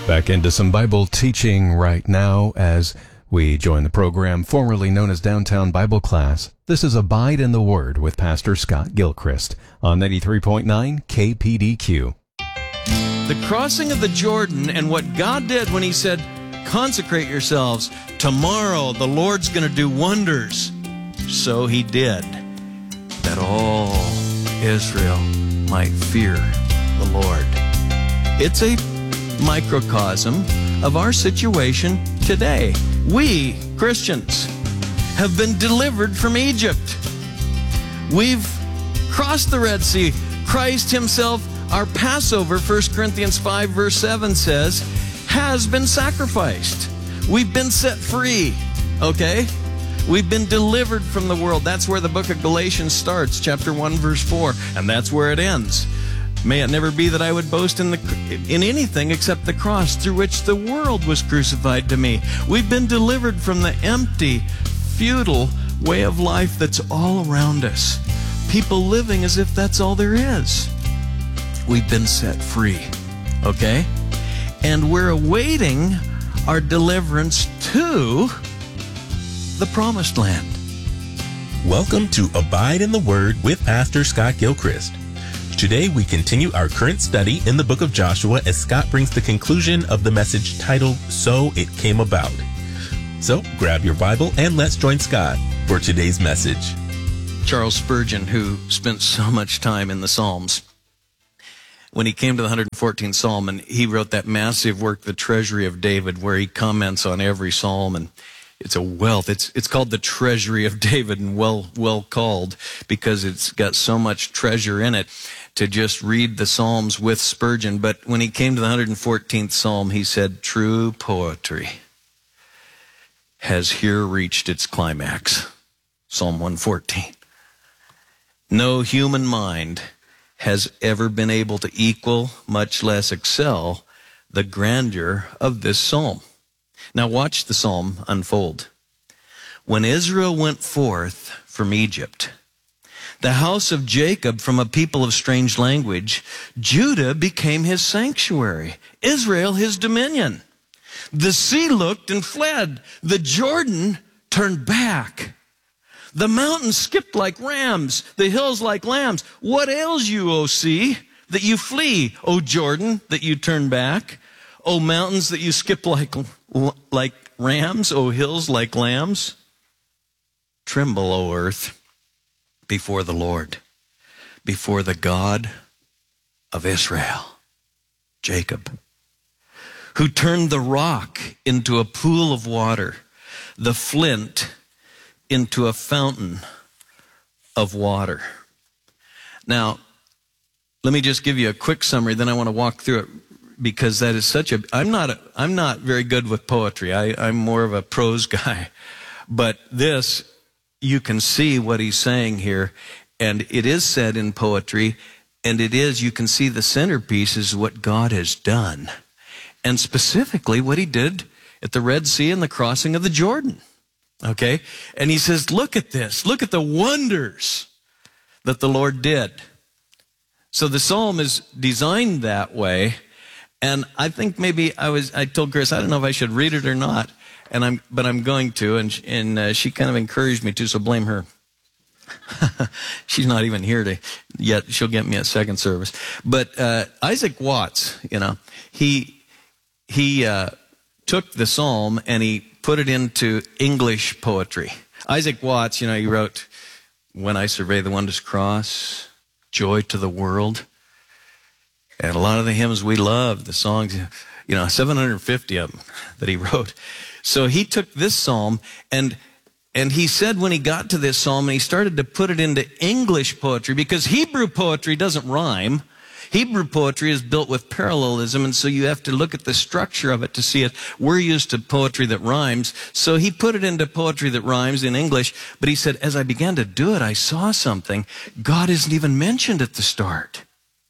Back into some Bible teaching right now as we join the program formerly known as Downtown Bible Class. This is Abide in the Word with Pastor Scott Gilchrist on 93.9 KPDQ. The crossing of the Jordan and what God did when He said, consecrate yourselves. Tomorrow the Lord's going to do wonders. So He did, that all Israel might fear the Lord. It's a microcosm of our situation today. We, Christians, have been delivered from Egypt. We've crossed the Red Sea. Christ Himself, our Passover, 1 Corinthians 5 verse 7 says, has been sacrificed. We've been set free, okay? We've been delivered from the world. That's where the book of Galatians starts, chapter 1 verse 4, and that's where it ends. May it never be that I would boast in anything except the cross through which the world was crucified to me. We've been delivered from the empty, futile way of life that's all around us. People living as if that's all there is. We've been set free, okay? And we're awaiting our deliverance to the promised land. Welcome to Abide in the Word with Pastor Scott Gilchrist. Today we continue our current study in the book of Joshua as Scott brings the conclusion of the message titled, So It Came About. So grab your Bible and let's join Scott for today's message. Charles Spurgeon, who spent so much time in the Psalms, when he came to the 114th Psalm, and he wrote that massive work, The Treasury of David, where he comments on every psalm, and it's a wealth. It's called The Treasury of David, and well called, because it's got so much treasure in it to just read the Psalms with Spurgeon. But when he came to the 114th Psalm, he said, true poetry has here reached its climax. Psalm 114. No human mind has ever been able to equal, much less excel, the grandeur of this psalm. Now watch the psalm unfold. When Israel went forth from Egypt, the house of Jacob from a people of strange language, Judah became his sanctuary, Israel his dominion. The sea looked and fled. The Jordan turned back. The mountains skipped like rams, the hills like lambs. What ails you, O sea, that you flee? O Jordan, that you turn back? O mountains, that you skip like rams? O hills like lambs? Tremble, O earth, before the Lord, before the God of Israel, Jacob, who turned the rock into a pool of water, the flint into a fountain of water. Now, let me just give you a quick summary, then I want to walk through it, because that is such a, I'm not very good with poetry. I'm more of a prose guy. But this, you can see what he's saying here, and it is said in poetry, and it is, you can see the centerpiece is what God has done, and specifically what He did at the Red Sea and the crossing of the Jordan. Okay? And he says, look at this. Look at the wonders that the Lord did. So the psalm is designed that way. And I think maybe I told Chris, I don't know if I should read it or not. But I'm going to. And she kind of encouraged me to, so blame her. She's not even here yet. She'll get me at second service. But Isaac Watts, he took the psalm and he put it into English poetry. Isaac Watts, he wrote, When I Survey the Wondrous Cross, Joy to the World. And a lot of the hymns we love, the songs, 750 of them that he wrote. So he took this psalm and he said when he got to this psalm and he started to put it into English poetry, because Hebrew poetry doesn't rhyme. Hebrew poetry is built with parallelism, and so you have to look at the structure of it to see it. We're used to poetry that rhymes, so he put it into poetry that rhymes in English, but he said, as I began to do it, I saw something. God isn't even mentioned at the start.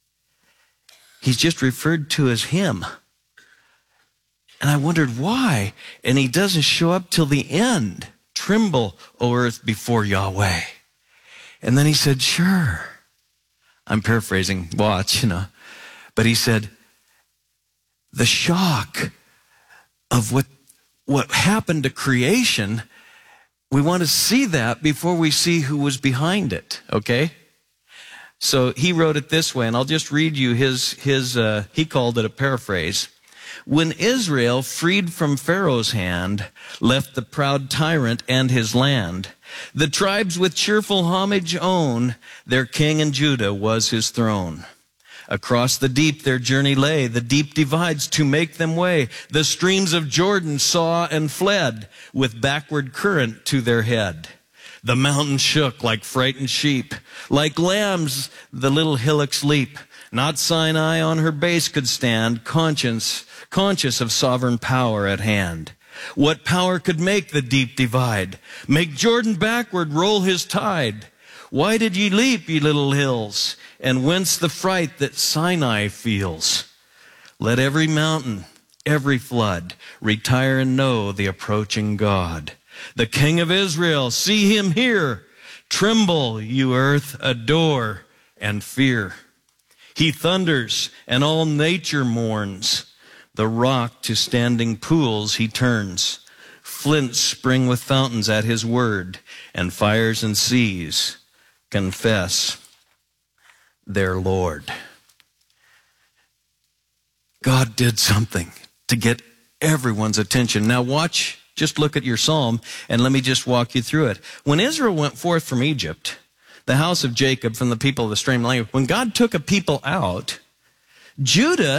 He's just referred to as Him. And I wondered why, and He doesn't show up till the end. Tremble, O earth, before Yahweh. And then he said, sure. I'm paraphrasing Watts, but he said, the shock of what happened to creation, we want to see that before we see who was behind it, okay? So he wrote it this way, and I'll just read you he called it a paraphrase. When Israel, freed from Pharaoh's hand, left the proud tyrant and his land, the tribes with cheerful homage own, their king in Judah was his throne. Across the deep their journey lay, the deep divides to make them way. The streams of Jordan saw and fled, with backward current to their head. The mountains shook like frightened sheep. Like lambs the little hillocks leap. Not Sinai on her base could stand, conscious of sovereign power at hand. What power could make the deep divide? Make Jordan backward roll his tide? Why did ye leap, ye little hills? And whence the fright that Sinai feels? Let every mountain, every flood, retire and know the approaching God. The King of Israel, see him here. Tremble, you earth, adore and fear. He thunders and all nature mourns. The rock to standing pools he turns. Flints spring with fountains at his word, and fires and seas confess their Lord. God did something to get everyone's attention. Now watch, just look at your psalm, and let me just walk you through it. When Israel went forth from Egypt, the house of Jacob from the people of the strange language, when God took a people out, Judah